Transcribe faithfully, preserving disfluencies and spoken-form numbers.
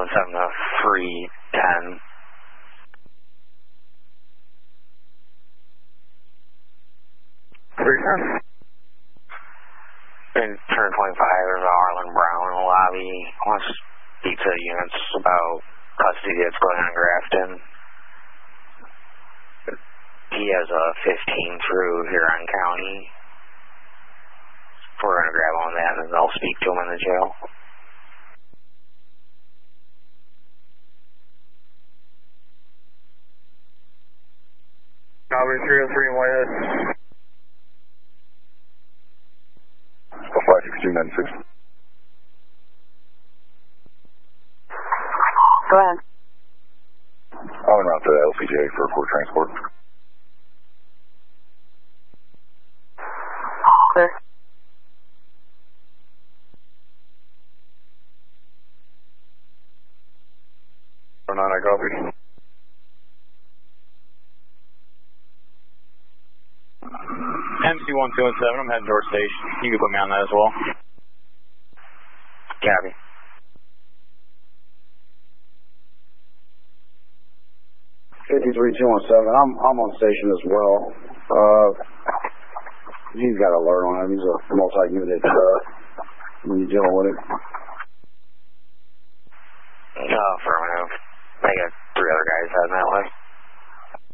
seven to three ten. three ten. In turn twenty-five, there's a Harlan Brown in the lobby. Wants to speak to the units about custody that's going on Grafton. He has a fifteen through Huron County. We're going to grab on that and they'll speak to him in the jail. Copy three oh three in Whitehead. five six two nine six. Go ahead. I'm en route to L C J for court transport. Clear. oh nine, I copy. M C one two one seven, I'm heading towards station. You can put me on that as well. Copy. fifty-three two one seven, I'm, I'm on station as well. Uh, he's got to learn on him. He's a multi-unit uh, when you're dealing with it. No, affirmative. I got three other guys heading that way.